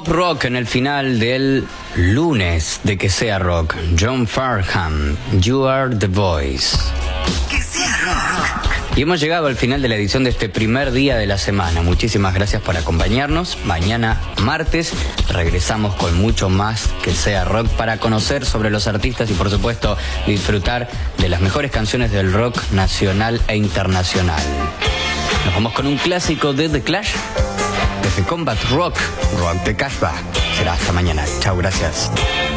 pop rock en el final del lunes de Que Sea Rock. John Farnham, You Are the Voice. Que sea rock. Y hemos llegado al final de la edición de este primer día de la semana. Muchísimas gracias por acompañarnos. Mañana, martes, regresamos con mucho más Que Sea Rock para conocer sobre los artistas y, por supuesto, disfrutar de las mejores canciones del rock nacional e internacional. Nos vamos con un clásico de The Clash, desde Combat Rock, Rock de Casbah. Será hasta mañana. Chao, gracias.